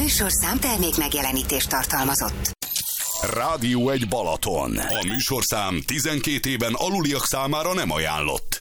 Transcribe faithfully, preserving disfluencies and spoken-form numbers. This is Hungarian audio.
műsorszám termék megjelenítést tartalmazott. Rádió egy Balaton. A műsorszám tizenkét éven aluliak számára nem ajánlott.